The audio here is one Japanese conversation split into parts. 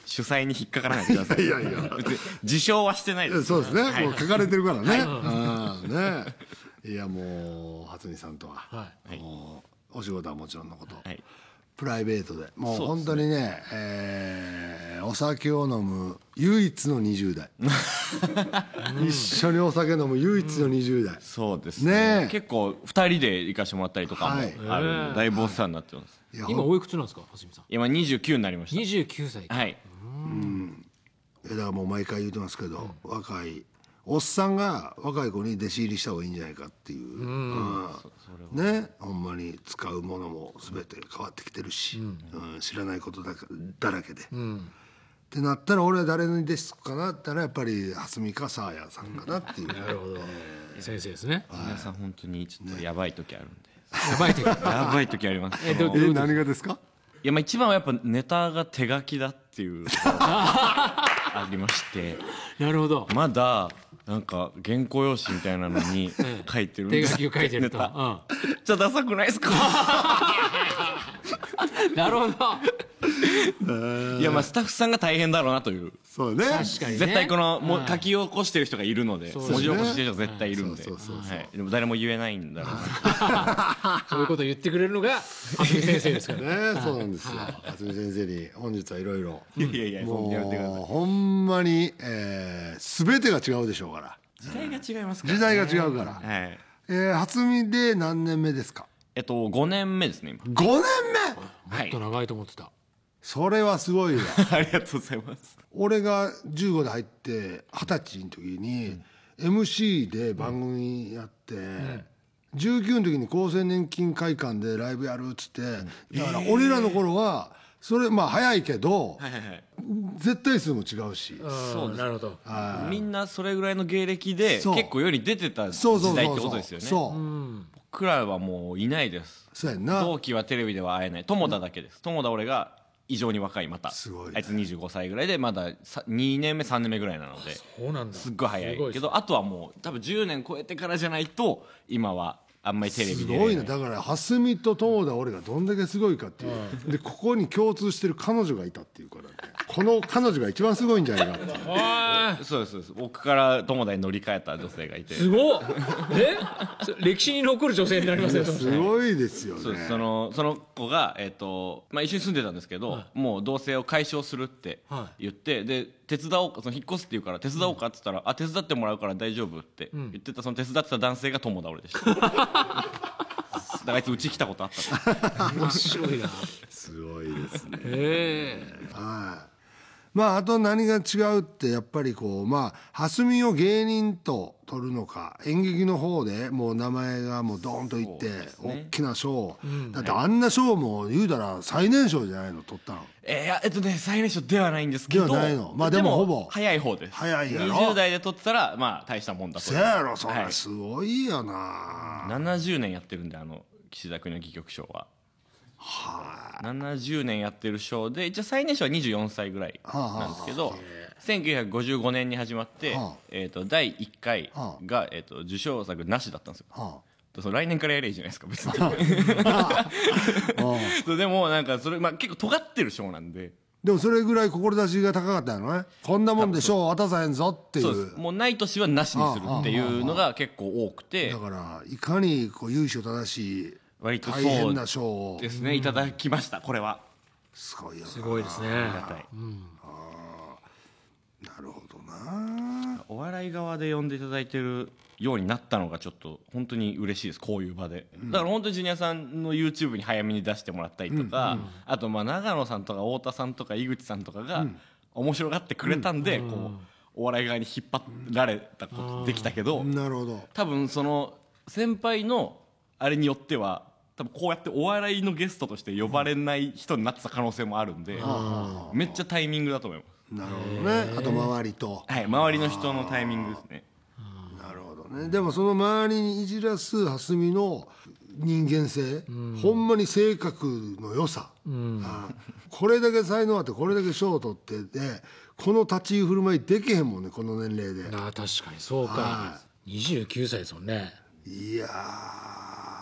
主催に引っかからないでください。 いやいや別に自称はしてないです。 そうですね、 はい、 もう書かれてるからね、ね。いやもう初見さんとは、 はい、 もうお仕事はもちろんのこと、 はい、 プライベートでもう本当にね、お酒を飲む唯一の20代一緒にお酒飲む唯一の20代、 そうですね。 ね結構2人で行かしてもらったりとかもあるんで、だいぶお世話になってます。 今おいくつなんですか、蓮見さん。 今29になりました。 29歳。 はい。 だからもう毎回言ってますけど、若いおっさんが若い子に弟子入りした方がいいんじゃないかっていう、ね、ほんまに使うものも全て変わってきてるし、知らないことだらけで、ってなったら俺は誰に弟子かなって言ったらやっぱり蓮見かサーヤさんかなっていう。 なるほど、先生ですね。 皆さん本当にちょっとやばい時あるんで。 やばい時やばい時あります。 何がですか？ いや、まあ一番はやっぱネタが手書きだっていうありまして、 なるほど。 まだなんか原稿用紙みたいなのに書いてるんです手書きを書いてると、 ネタめっちゃダサくないですか？ なるほど。 いや、まあスタッフさんが大変だろうなという。 そうね、 確かにね。 絶対このもう書き起こしてる人がいるので、 そう文字起こししてる人が絶対いるんで、 そうそうそうはい、でも誰も言えないんだろうな。 そういうことを言ってくれるのが蓮見先生ですからね。 ね、そうなんですよ。蓮見先生に本日はいろいろ、 いやいや、 もやめてください。 うほんまに、全てが違うでしょうから、 時代が違いますから、 時代が違うから、 はい。 初見で何年目ですか 5年目ですね今。 ？5年目。 はいもっと長いと思ってた。 それはすごいわ。 ありがとうございます。 俺が15で入って20歳の時に MC で番組やって、19の時に厚生年金会館でライブやるっつって、だから俺らの頃はそれまあ早いけど、 はいはいはい。 絶対数も違うし、 そう、なるほど。 みんなそれぐらいの芸歴でそう結構世に出てた時そうそう代ってそうそうことですよね。 そう僕らはもういないです。 そうやんな。 同期はテレビでは会えない。友田だけです。友田俺が異常に若い、またすごいねあいつ25歳ぐらいでまだ2年目3年目ぐらいなので、 そうなんだ。 すっごい早すごいですいけど、あとはもう多分10年超えてからじゃないと今はあんまりテレビすでごいね。だから蓮見と友田俺がどんだけすごいかっていう、でここに共通してる彼女がいたっていうからね、この彼女が一番すごいんじゃないかって。 そうですそうです。僕から友田に乗り換えた女性がいて、 すごっ。歴史に残る女性になりますよ。 すごいですよね。 そうです。その子が、まあ、一緒に住んでたんですけど、もう同棲を解消するって言って、で手伝おうか、その引っ越すって言うから手伝おうかって言ったら、あ、手伝ってもらうから大丈夫って言ってた、その手伝ってた男性が友田俺でした。だからあいつうち来たことあったの。 面白いな。 すごいですね。 えまああと何が違うってやっぱりこう、まあ蓮見を芸人と取るのか演劇の方でもう名前がもうドーンといって、大きな賞、だってあんな賞も言うたら最年少じゃないの取ったの。 いや最年少ではないんですけど、 ではないの。まあでもほぼ早い方です。 早いやろ。 20代で取ったらまあ大したもんだと。 せやろ、それすごいよな。 70年やってるんで、岸田国の戯曲賞は。70年やってる賞で、一応最年少は24歳ぐらいなんですけど、1955年に始まって、第1回が、受賞作なしだったんですよ。その来年からやればいいじゃないですか別に。そうでもなんかそれ、まあ、結構尖ってる賞なんで。 でもそれぐらい志が高かったのね。こんなもんで賞渡さへんぞっていう。 そうです。もうない年はなしにするっていうのが結構多くて、 だからいかにこう由緒正しい割と大変な賞をですね、いただきました。これはすごいよな。 すごいですね。 ありがたい。 なるほどな。 お笑い側で呼んでいただいてるようになったのがちょっと本当に嬉しいです。こういう場で、だから本当にジュニアさんの YouTube に早めに出してもらったりとか、あとまあ長野さんとか太田さんとか井口さんとかが面白がってくれたんで、こうお笑い側に引っ張られたことできたけど、 なるほど。 多分その先輩のあれによっては多分こうやってお笑いのゲストとして呼ばれない人になってた可能性もあるんで、めっちゃタイミングだと思います。 なるほどね。あと周りと、 はい、周りの人のタイミングですね。 なるほどね。でもその周りにいじらす蓮見の人間性、ほんまに性格の良さ、これだけ才能あってこれだけ賞を取ってでこの立ち居振る舞いできへんもんね、この年齢で。 確かにそうか。29歳ですもんね。 いや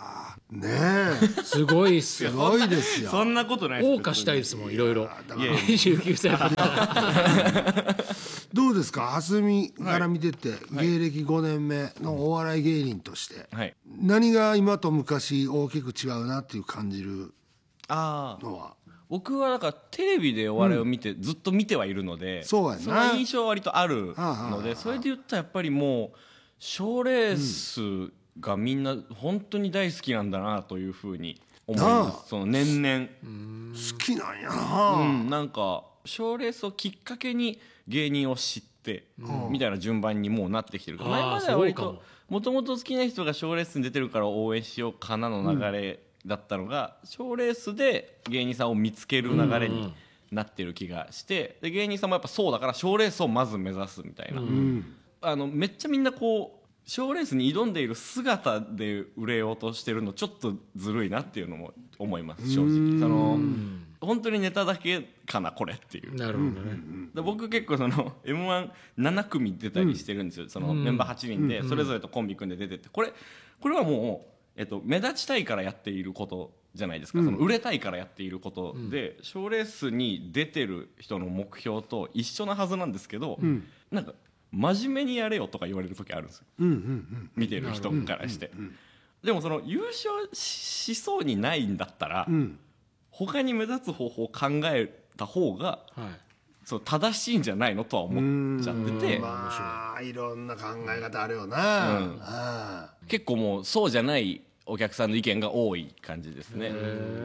ねえすごいっすすよ。 ごいですよ。 そんなことないです。 謳歌したいですもん、いろいろ。 だから 29歳だったどうですか、蓮見から見てて、芸歴5年目のお笑い芸人として、 はい。 何が今と昔大きく違うなっていう感じるああ。 のは。 僕はだからテレビでお笑いを見て、ずっと見てはいるので、 そうやなその印象は割とあるので、 はあはあはあそれで言ったらやっぱりもう賞レースがみんな本当に大好きなんだなというふうに思いなあます。その年々、 好きなんやな、 なんか賞レースをきっかけに芸人を知って、みたいな順番にもうなってきてるから、 あー前までは割とそうかもともと好きな人が賞レースに出てるから応援しようかなの流れだったのが、賞レースで芸人さんを見つける流れになってる気がして、で芸人さんもやっぱそうだから賞レースをまず目指すみたいな、めっちゃみんなこう賞レースに挑んでいる姿で売れようとしてるのちょっとずるいなっていうのも思います正直。その本当にネタだけかなこれっていう。 なるほどね。 で僕結構その m 1 7組出たりしてるんですよ、そのメンバー8人でそれぞれとコンビ組んで出てって、これはもう、目立ちたいからやっていることじゃないですか、その売れたいからやっていることで、賞レースに出てる人の目標と一緒なはずなんですけど、なんか真面目にやれよとか言われる時あるんですよ、見てる人からして。でもその優勝しそうにないんだったら、他に目立つ方法を考えた方がはい。 そう正しいんじゃないのとは思っちゃってて、 まあいろんな考え方あるよな、 結構もうそうじゃないお客さんの意見が多い感じですね。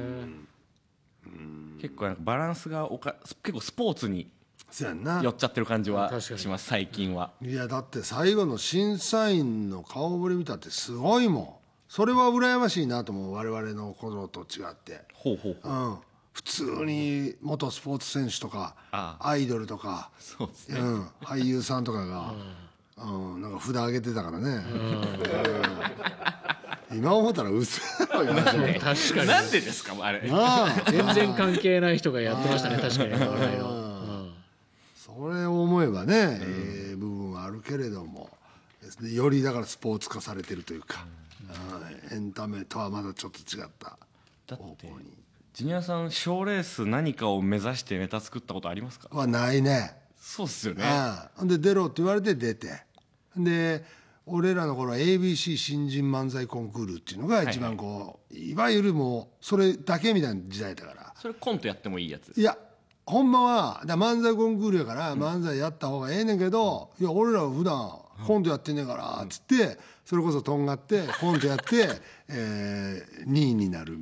結構なんかバランスが結構スポーツにそうやんな。 寄っちゃってる感じは確かにします最近は。 いやだって最後の審査員の顔ぶれ見たってすごいもん。それは羨ましいなと思う、我々の頃と違って。 ほうほうほう。 普通に元スポーツ選手とかアイドルとか、 そうですね。 俳優さんとかが、なんか札上げてたからね、今思ったら嘘やろ確かに。 なんでですかあれ。 全然関係ない人がやってましたね、確かに。笑いの。 それを思えばね、部分はあるけれども、よりだからスポーツ化されてるというか、エンタメとはまだちょっと違った方向にジュニアさん賞レース何かを目指してネタ作ったことありますか？ はないね。 そうっすよね。 ほんで出ろって言われて出て、で俺らの頃は ABC 新人漫才コンクールっていうのが一番こう、いわゆるもうそれだけみたいな時代だから。 それコントやってもいいやつです。 いやほんまはだ漫才コンクールやから漫才やった方がええねんけど、いや俺らは普段コントやってんねんからっつって、それこそとんがってコントやって、2位になる